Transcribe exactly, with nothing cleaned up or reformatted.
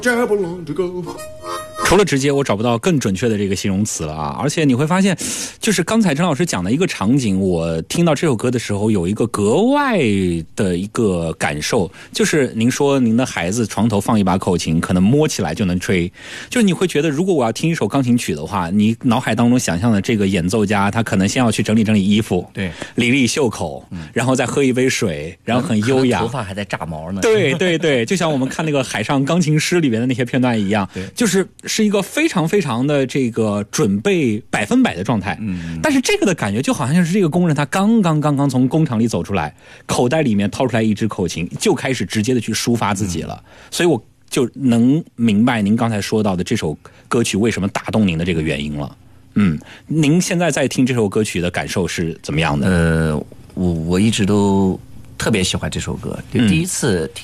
除了直接，我找不到更准确的这个形容词了啊！而且你会发现，就是刚才陈老师讲的一个场景，我听到这首歌的时候，有一个格外的一个感受，就是您说您的孩子床头放一把口琴，可能摸起来就能吹，就是你会觉得，如果我要听一首钢琴曲的话，你脑海当中想象的这个演奏家，他可能先要去整理整理衣服， 对， 理理袖口，然后再喝一杯水，然后很优雅， 头发还在炸毛呢。 对对对，就像我们看那个《海上钢琴师》里边的那些片段一样，就是是一个非常非常的这个准备百分百的状态。嗯，但是这个的感觉就好像是这个工人他刚刚刚刚从工厂里走出来，口袋里面掏出来一支口琴，就开始直接的去抒发自己了。嗯、所以我就能明白您刚才说到的这首歌曲为什么打动您的这个原因了。嗯，您现在在听这首歌曲的感受是怎么样的？ 呃，我我一直都特别喜欢这首歌，就第一次听。